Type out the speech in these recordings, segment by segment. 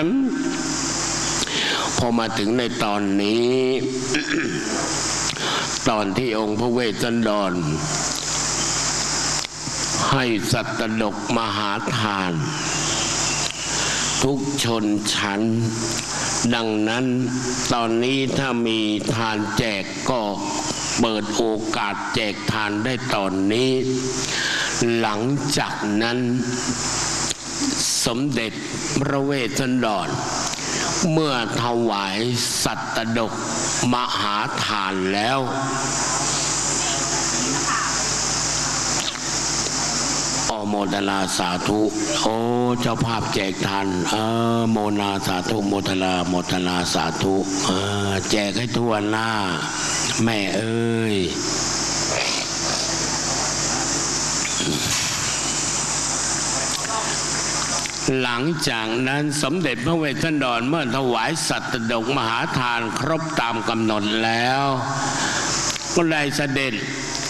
นั้นพอมาถึงในตอนนี้ ตอนที่องค์พระเวสสันดรให้สัตตดกมหาทานทุกชนชั้นดังนั้นตอนนี้ถ้ามีทานแจกก็เปิดโอกาสแจกทานได้ตอนนี้หลังจากนั้นสมเด็จพระเวสสันดรเมื่อถวายสัตตดกมหาทานแล้วโมทนาสาธุโอ้เจ้าภาพแจกทานโมนาสาธุโมทนาสาธุแจกให้ทั่วหน้าแม่เอ้ยหลังจากนั้นสมเด็จพระเวสสันดรเมื่อถวายสัตตดกมหาทานครบตามกำหนดแล้วก็ได้เสด็จ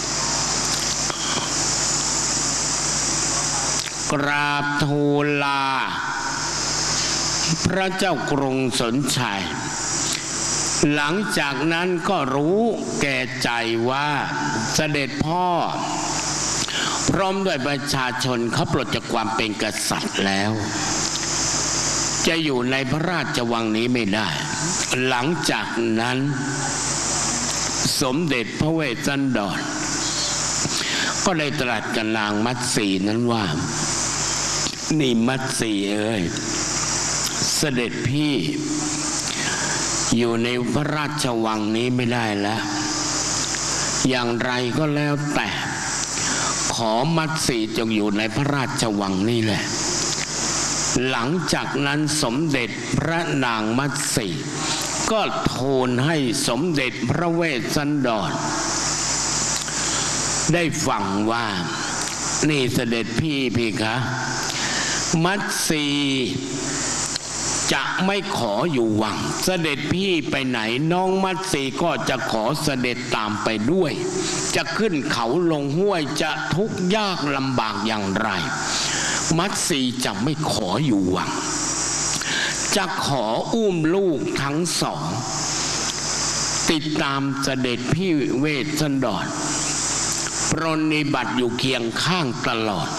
กราบทูลลาพระเจ้ากรุงสนชัยหลังจากนั้นก็รู้แก่ใจว่าเสด็จพ่อพร้อมด้วยประชาชนเขาปลดจากความเป็นกษัตริย์แล้วจะอยู่ในพระราชวังนี้ไม่ได้หลังจากนั้นสมเด็จพระเวสสันดรก็ได้ตรัสกับนางมัตสีนั้นว่านี่มัตสีเอ้ยเสด็จพี่อยู่ในพระราชวังนี้ไม่ได้แล้วอย่างไรก็แล้วแต่ขอมัตสีจงอยู่ในพระราชวังนี่แหละหลังจากนั้นสมเด็จพระนางมัตสีก็ทูลให้สมเด็จพระเวสสันดรได้ฟังว่านี่เสด็จพี่คะมัตสีจะไม่ขออยู่วังเสด็จพี่ไปไหนน้องมัตสีก็จะขอเสด็จตามไปด้วยจะขึ้นเขาลงห้วยจะทุกข์ยากลำบากอย่างไรมัตสีจะไม่ขออยู่วังจะขออุ้มลูกทั้งสองติดตามเสด็จพี่เวสสันดรปรนนิบัติอยู่เคียงข้างตลอด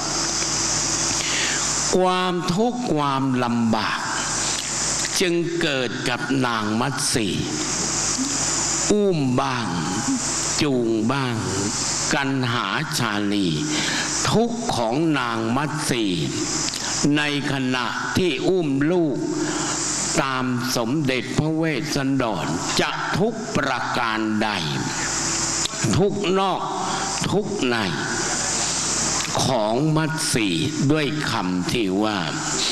ความทุกข์ความลำบากจึงเกิดกับนางมัตสีอุ้มบ้างจูงบ้างกันหาชาลีทุกข์ของนางมัตสีในขณะที่อุ้มลูกตามสมเด็จพระเวสสันดรจะทุกประการใดทุกนอกทุกในของมัตสีด้วยคำที่ว่า